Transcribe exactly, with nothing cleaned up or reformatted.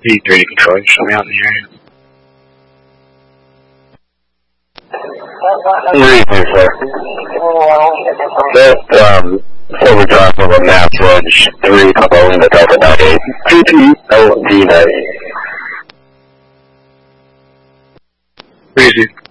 E three to control, you show me out in the area. Reason, sir. That, um, Silver Drive over Mass Ridge, three, Papa Lima Delta ninety-eight, T P L D ninety. Reason.